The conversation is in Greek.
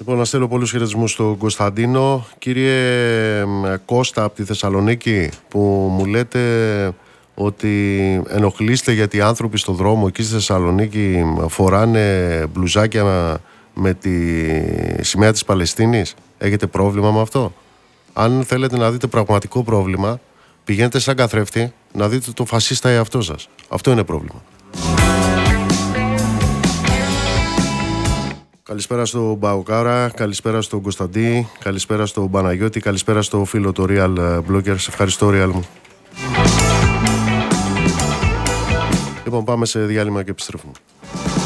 Λοιπόν, να στέλνω πολλούς χαιρετισμούς στον Κωνσταντίνο. Κύριε Κώστα από τη Θεσσαλονίκη, που μου λέτε ότι ενοχλείστε γιατί οι άνθρωποι στον δρόμο εκεί στη Θεσσαλονίκη φοράνε μπλουζάκια με τη σημαία της Παλαιστίνης. Έχετε πρόβλημα με αυτό? Αν θέλετε να δείτε πραγματικό πρόβλημα, πηγαίνετε σαν καθρέφτη να δείτε το φασίστα εαυτό σας. Αυτό είναι πρόβλημα. Καλησπέρα στον Μπαουκάρα, καλησπέρα στον Κωνσταντή, καλησπέρα στον Παναγιώτη, καλησπέρα στο φίλο το Real Blogger. Σε ευχαριστώ, Real μου. Λοιπόν, πάμε σε διάλειμμα και επιστρέφουμε.